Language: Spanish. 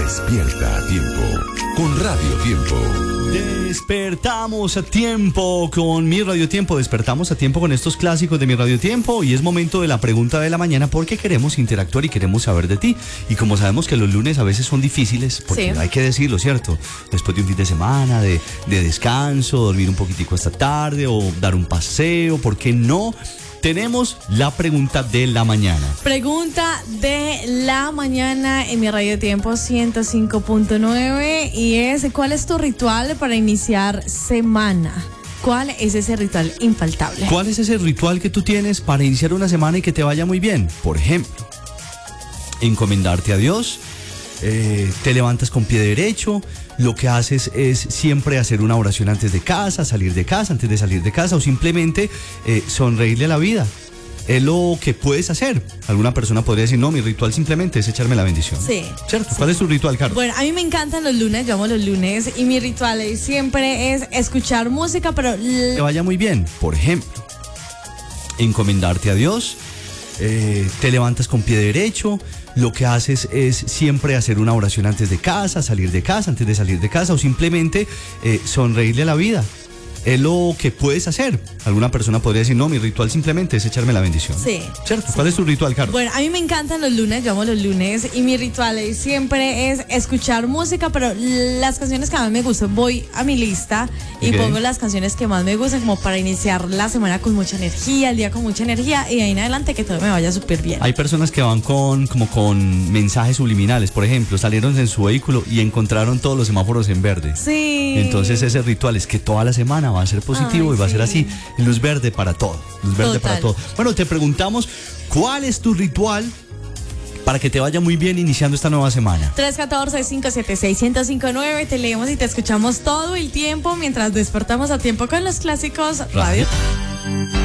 Despierta a tiempo con Radio Tiempo. Despertamos a tiempo con Mi Radio Tiempo. Despertamos a tiempo con estos clásicos de Mi Radio Tiempo. Y es momento de la pregunta de la mañana, porque queremos interactuar y queremos saber de ti. Y como sabemos que los lunes a veces son difíciles, porque hay que decirlo, ¿cierto? Después de un fin de semana, de descanso, dormir un poquitico hasta tarde o dar un paseo, ¿por qué no? Tenemos la pregunta de la mañana. Pregunta de la mañana en Mi Radio Tiempo 105.9 y es: ¿cuál es tu ritual para iniciar semana? ¿Cuál es ese ritual infaltable? ¿Cuál es ese ritual que tú tienes para iniciar una semana y que te vaya muy bien? Por ejemplo, encomendarte a Dios, te levantas con pie derecho, lo que haces es siempre hacer una oración antes de casa, antes de salir de casa, o simplemente sonreírle a la vida. Es lo que puedes hacer. Alguna persona podría decir, no, mi ritual simplemente es echarme la bendición. Sí. ¿Cierto? Sí. ¿Cuál es tu ritual, Caro? Bueno, a mí me encantan los lunes, yo amo los lunes, y mi ritual siempre es escuchar música, pero... Te vaya muy bien. Por ejemplo, encomendarte a Dios, te levantas con pie derecho, lo que haces es siempre hacer una oración antes de casa, antes de salir de casa, o simplemente sonreírle a la vida. Es lo que puedes hacer. Alguna persona podría decir, no, mi ritual simplemente es echarme la bendición. Sí. ¿Cierto? Sí. ¿Cuál es tu ritual, Carlos? Bueno, a mí me encantan los lunes, yo amo los lunes, y mi ritual siempre es escuchar música, pero las canciones que más me gustan, voy a mi lista y pongo las canciones que más me gustan como para iniciar la semana con mucha energía, el día con mucha energía, y de ahí en adelante que todo me vaya súper bien. Hay personas que van como con mensajes subliminales. Por ejemplo, salieron en su vehículo y encontraron todos los semáforos en verde. Sí. Entonces ese ritual es que toda la semana va a ser positivo. Ay, y va a ser sí. así, luz verde para todo, luz verde Total. para todo. Bueno, te preguntamos, ¿cuál es tu ritual para que te vaya muy bien iniciando esta nueva semana? 314-576-1059, te leemos y te escuchamos todo el tiempo mientras despertamos a tiempo con los clásicos Radio.